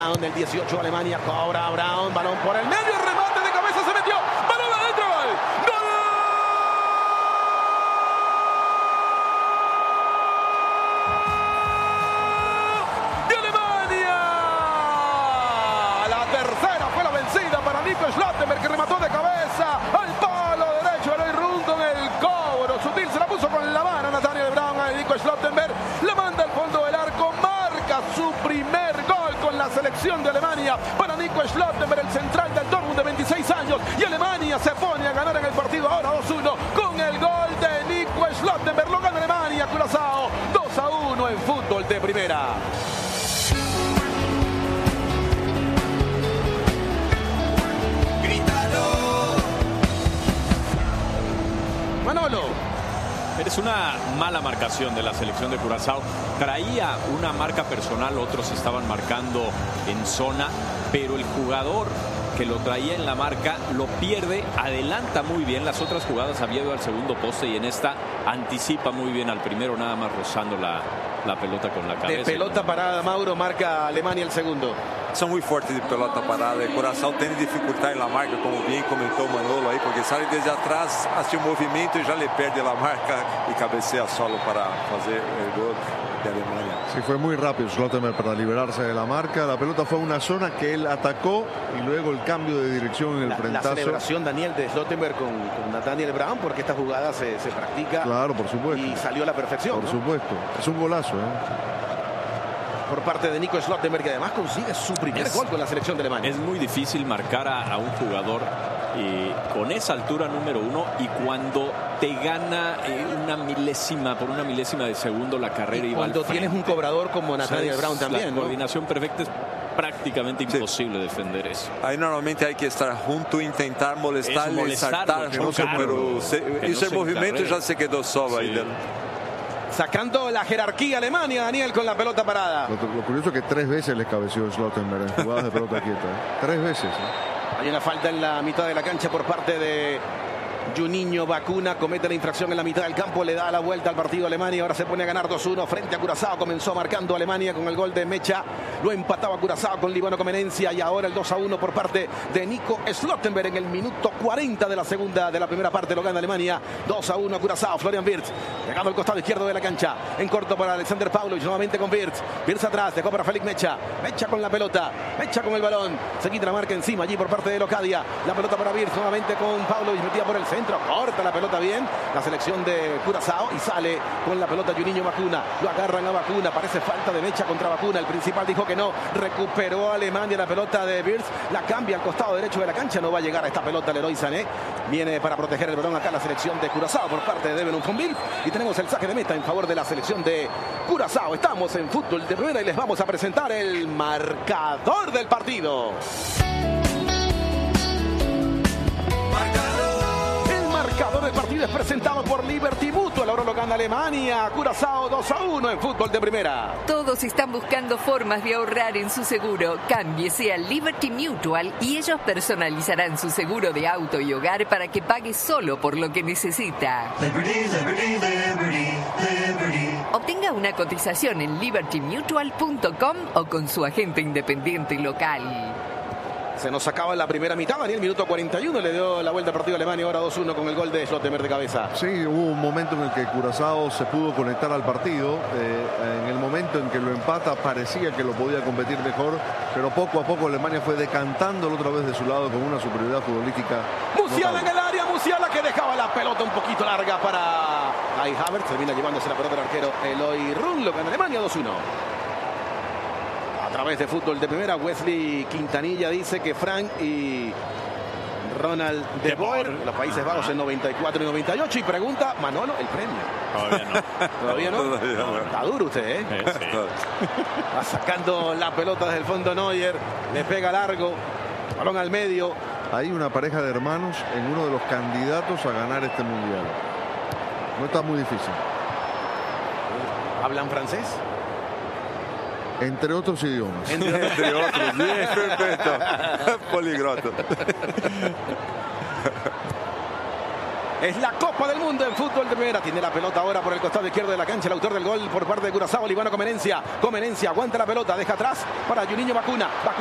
Brown, el 18 Alemania, cobra Brown, balón por el medio, remate de cabeza, se metió, balón adentro, gol. ¡Gol! ¡De Alemania! La tercera fue la vencida para Nico Schlotterbeck, que remató de cabeza al palo derecho, Eloy Run con el cobro sutil, se la puso con la mano Nathaniel Brown a Nico Schlotterbeck, la manda al fondo del arco, marca su primer gol con la selección de Alemania para Nico Schlotterbeck, el central del Dortmund de 26 años, y Alemania se pone a ganar en el partido ahora 2-1 con el gol de Nico Schlotterbeck. Lo gana Alemania, Curazao 2-1 en fútbol de primera. Manolo. Es una mala marcación de la selección de Curazao. Traía una marca personal, otros estaban marcando en zona, pero el jugador que lo traía en la marca lo pierde, adelanta muy bien. Las otras jugadas había ido al segundo poste y en esta anticipa muy bien al primero, nada más rozando la pelota con la cabeza. De pelota parada, Mauro, marca Alemania el segundo. São muito fortes de pelota parada. O Curazao tem dificuldade na marca, como bem comentou o Manolo aí, porque sai desde atrás, hace um movimento e já le perde a marca e cabecea solo para fazer o gol de Alemania. Sí, fue muy rápido Schlotterbeck para liberarse de la marca. La pelota fue a una zona que él atacó y luego el cambio de dirección en el frentazo. La celebración, Daniel, de Schlotterbeck con Nathaniel Brown, porque esta jugada se practica. Claro, por supuesto. Y salió a la perfección. Por supuesto. Es un golazo, por parte de Nico Schlotterbeck, que además consigue su primer gol con la selección de Alemania. Es muy difícil marcar a un jugador con esa altura número uno y cuando te gana por una milésima de segundo la carrera y cuando tienes un cobrador como Nathaniel Brown también, la coordinación perfecta es prácticamente imposible defender eso. Ahí normalmente hay que estar junto e intentar molestarle, saltar junto, pero ese movimiento ya se quedó solo ahí. Sacando la jerarquía Alemania, Daniel, con la pelota parada. Lo curioso es que 3 veces les cabeció Schlotterbeck en jugadas de pelota quieta. 3 veces. Hay una falta en la mitad de la cancha por parte de Juninho Bacuna, comete la infracción en la mitad del campo, le da la vuelta al partido Alemania, ahora se pone a ganar 2-1 frente a Curazao. Comenzó marcando Alemania con el gol de Mecha, lo empataba Curazao con Líbano Comenencia y ahora el 2-1 por parte de Nico Schlotterbeck en el minuto 40 de la primera parte. Lo gana Alemania 2-1 a Curazao. Florian Wirtz llegando al costado izquierdo de la cancha, en corto para Alexander Pavlovich, nuevamente con Wirtz atrás, dejó para Félix Mecha con la pelota, Mecha con el balón, se quita la marca encima allí por parte de Locadia, la pelota para Wirtz nuevamente con Pavlovich, metida por el centro, corta la pelota bien la selección de Curazao y sale con la pelota Juninho Bacuna, lo agarran a Bacuna, parece falta de Mecha contra Bacuna, el principal dijo que no, recuperó Alemania la pelota de Wirtz, la cambia al costado derecho de la cancha, no va a llegar a esta pelota Leroy Sané, viene para proteger el balón acá la selección de Curazao por parte de Devon Fonville y tenemos el saque de meta en favor de la selección de Curazao. Estamos en fútbol de primera y les vamos a presentar el marcador del partido. El partido es presentado por Liberty Mutual. Ahora lo gana Alemania. Curazao 2-1 en fútbol de primera. Todos están buscando formas de ahorrar en su seguro. Cámbiese a Liberty Mutual y ellos personalizarán su seguro de auto y hogar para que pague solo por lo que necesita. Liberty, Liberty, Liberty, Liberty. Obtenga una cotización en libertymutual.com o con su agente independiente local. Se nos acaba la primera mitad, Daniel, minuto 41, le dio la vuelta al partido a Alemania, ahora 2-1 con el gol de Schlotterbeck de cabeza. Sí, hubo un momento en el que Curazao se pudo conectar al partido, en el momento en que lo empata parecía que lo podía competir mejor, pero poco a poco Alemania fue decantándolo otra vez de su lado con una superioridad futbolística. Musiala en el área, Musiala que dejaba la pelota un poquito larga para Kai Havertz, termina llevándose la pelota el arquero Eloy Run, lo gana Alemania 2-1. A través de fútbol de primera, Wesley Quintanilla dice que Frank y Ronald de Boer, los Países Bajos en 94 y 98, y pregunta, Manolo, el premio. Todavía no. ¿Todavía no? Está duro usted, ¿eh? Sí. Va sacando la pelota desde el fondo Neuer, le pega largo, balón al medio. Hay una pareja de hermanos en uno de los candidatos a ganar este mundial. No está muy difícil. ¿Hablan francés? Entre otros idiomas. Entre otros, bien, perfecto. Poliglota. Es la Copa del Mundo en fútbol de primera. Tiene la pelota ahora por el costado izquierdo de la cancha. El autor del gol por parte de Curazao, Líbano Comenencia. Comenencia aguanta la pelota, deja atrás para Juninho Bacuna.